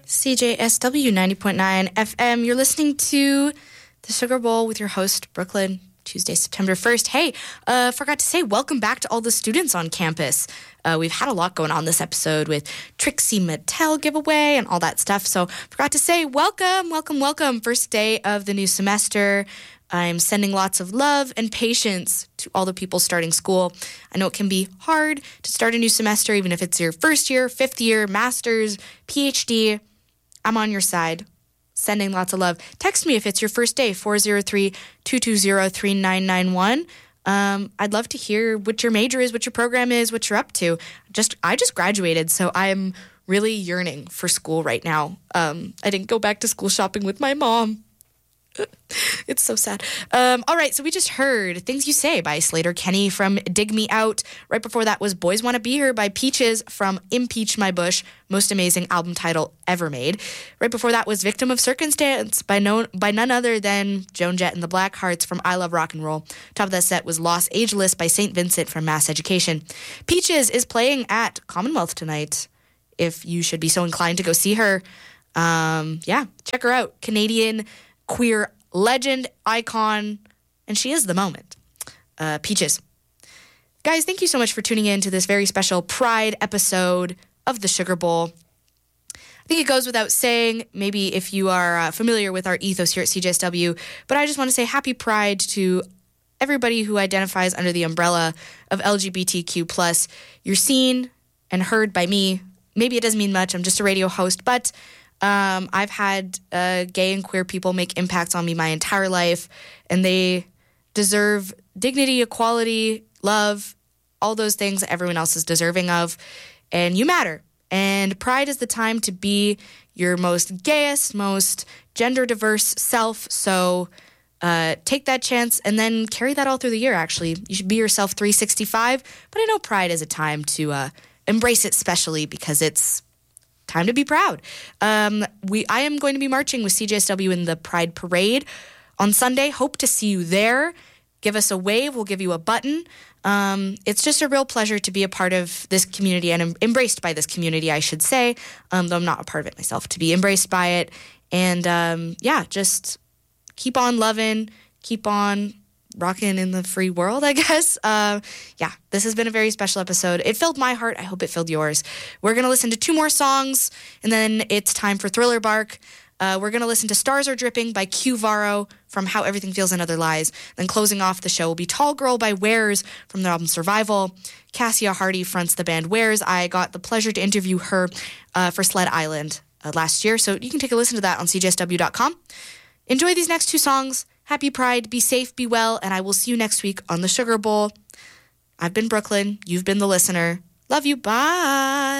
CJSW 90.9 FM. You're listening to The Sugar Bowl with your host, Brooklyn, Tuesday, September 1st. Hey, forgot to say welcome back to all the students on campus. We've had a lot going on this episode with Trixie Mattel giveaway and all that stuff. So forgot to say welcome. First day of the new semester. I'm sending lots of love and patience to all the people starting school. I know it can be hard to start a new semester, even if it's your first year, fifth year, master's, PhD. I'm on your side. Sending lots of love. Text me if it's your first day, 403-220-3991. I'd love to hear what your major is, what your program is, what you're up to. I just graduated, so I'm really yearning for school right now. I didn't go back to school shopping with my mom. It's so sad. All right, so we just heard Things You Say by Slater Kenny from Dig Me Out. Right before that was Boys Wanna Be Here by Peaches from Impeach My Bush, most amazing album title ever made. Right before that was Victim of Circumstance by none other than Joan Jett and the Blackhearts from I Love Rock and Roll. Top of that set was Los Angeles by St. Vincent from Mass Education. Peaches is playing at Commonwealth tonight. If you should be so inclined to go see her, check her out. Canadian queer legend, icon, and she is the moment. Peaches. Guys, thank you so much for tuning in to this very special Pride episode of the Sugar Bowl. I think it goes without saying, maybe if you are familiar with our ethos here at CJSW, but I just want to say happy Pride to everybody who identifies under the umbrella of LGBTQ+. You're seen and heard by me. Maybe it doesn't mean much. I'm just a radio host, but I've had gay and queer people make impacts on me my entire life, and they deserve dignity, equality, love, all those things that everyone else is deserving of, and you matter. And Pride is the time to be your most gayest, most gender-diverse self, so take that chance and then carry that all through the year, actually. You should be yourself 365, but I know Pride is a time to embrace it specially because it's time to be proud. I am going to be marching with CJSW in the Pride Parade on Sunday. Hope to see you there. Give us a wave. We'll give you a button. It's just a real pleasure to be a part of this community and embraced by this community, I should say, though I'm not a part of it myself, to be embraced by it. And just keep on loving, keep on rocking in the free world, I guess. This has been a very special episode. It filled my heart. I hope it filled yours. We're going to listen to two more songs, and then it's time for Thriller Bark. We're going to listen to Stars Are Dripping by Q Varro from How Everything Feels and Other Lies. Then closing off the show will be Tall Girl by Wares from their album Survival. Cassia Hardy fronts the band Wares. I got the pleasure to interview her for Sled Island last year, so you can take a listen to that on cjsw.com. Enjoy these next two songs. Happy Pride, be safe, be well, and I will see you next week on the Sugar Bowl. I've been Brooklyn. You've been the listener. Love you. Bye.